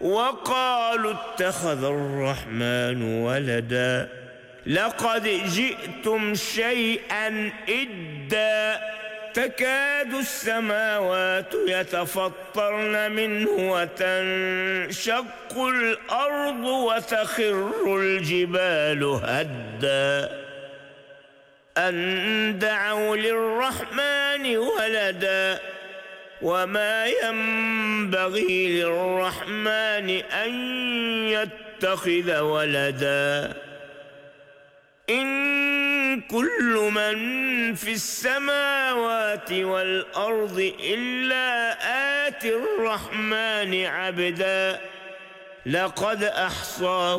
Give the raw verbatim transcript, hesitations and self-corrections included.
وقالوا اتخذ الرحمن ولدا لقد جئتم شيئا إدا تكاد السماوات يتفطرن منه وتنشق الأرض وتخر الجبال هدا أن دعوا للرحمن ولدا وما ينبغي للرحمن أن يتخذ ولدا إن كل من في السماوات والأرض إلا آتي الرحمن عبدا لقد أحصاهم